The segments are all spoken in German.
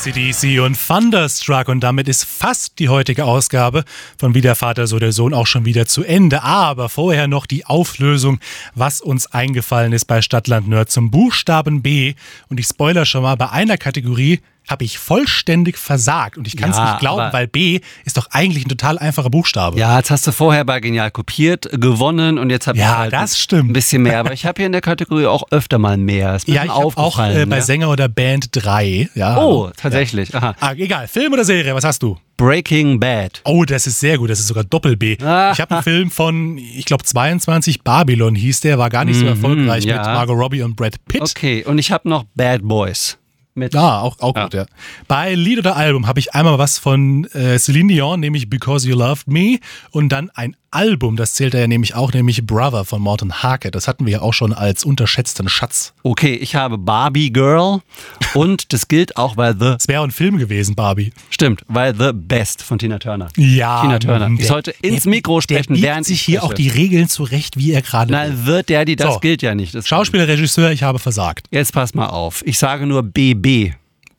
AC/DC und Thunderstruck und damit ist fast die heutige Ausgabe von Wie der Vater, so der Sohn auch schon wieder zu Ende. Aber vorher noch die Auflösung, was uns eingefallen ist bei Stadtland Nerd zum Buchstaben B. Und ich spoiler schon mal, bei einer Kategorie habe ich vollständig versagt und ich kann es nicht glauben, weil B ist doch eigentlich ein total einfacher Buchstabe. Ja, jetzt hast du vorher bei Genial kopiert, gewonnen und jetzt habe ich halt das stimmt. ein bisschen mehr. Aber ich habe hier in der Kategorie auch öfter mal mehr. Ist mir ich habe auch bei Sänger oder Band 3. Ja, oh, tatsächlich. Ja. Aha. Egal, Film oder Serie, was hast du? Breaking Bad. Oh, das ist sehr gut, das ist sogar Doppel-B. Ich habe einen Film von, ich glaube 22, Babylon hieß der, war gar nicht so erfolgreich mit Margot Robbie und Brad Pitt. Okay, und ich habe noch Bad Boys. Auch gut, ja. Bei Lied oder Album habe ich einmal was von Celine Dion, nämlich Because You Loved Me und dann ein Album, das zählt ja nämlich auch, nämlich Brother von Morten Harke. Das hatten wir ja auch schon als unterschätzten Schatz. Okay, ich habe Barbie Girl und das gilt auch bei The... Es wäre ein Film gewesen, Barbie. Stimmt, bei The Best von Tina Turner. Ja. Tina Turner. Ich sollte ins Mikro sprechen, während sich hier auch die Regeln zurecht, wie er gerade will. Das gilt ja nicht. Das Schauspieler, Regisseur, ich habe versagt. Jetzt pass mal auf. Ich sage nur BB.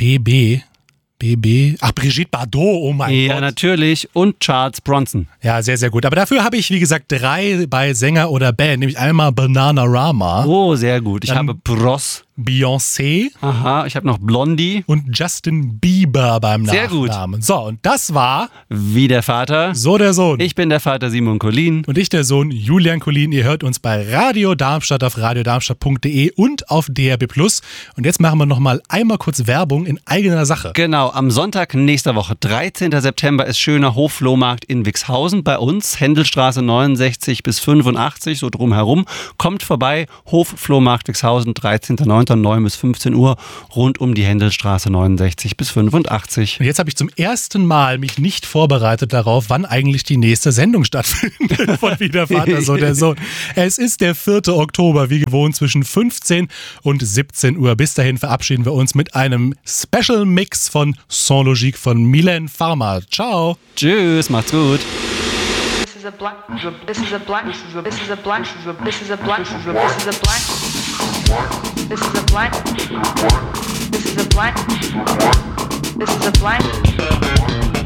BB? Ach, Brigitte Bardot, oh mein Gott. Ja, natürlich. Und Charles Bronson. Ja, sehr, sehr gut. Aber dafür habe ich, wie gesagt, 3 bei Sänger oder Band. Nämlich einmal Bananarama. Oh, sehr gut. Ich habe Bros. Beyoncé. Aha, ich habe noch Blondie. Und Justin Bieber beim Nachnamen. Sehr gut. So, und das war... Wie der Vater. So der Sohn. Ich bin der Vater Simon Collin. Und ich der Sohn Julian Collin. Ihr hört uns bei Radio Darmstadt auf radiodarmstadt.de und auf DRB+. Und jetzt machen wir nochmal einmal kurz Werbung in eigener Sache. Genau, am Sonntag nächster Woche, 13. September, ist schöner Hofflohmarkt in Wixhausen bei uns. Händelstraße 69 bis 85, so drumherum. Kommt vorbei, Hofflohmarkt Wixhausen, 13.09. 9 bis 15 Uhr, rund um die Händelstraße 69 bis 85. Und jetzt habe ich zum ersten Mal mich nicht vorbereitet darauf, wann eigentlich die nächste Sendung stattfindet von Wie der Vater, so der Sohn. Es ist der 4. Oktober, wie gewohnt, zwischen 15 und 17 Uhr. Bis dahin verabschieden wir uns mit einem Special Mix von Sans Logique von Mylène Farmer. Ciao. Tschüss, macht's gut. This is a black, this is a black, this is a black, this is a black, this is a black, this is a black, this is a black, this is a black, this is a black.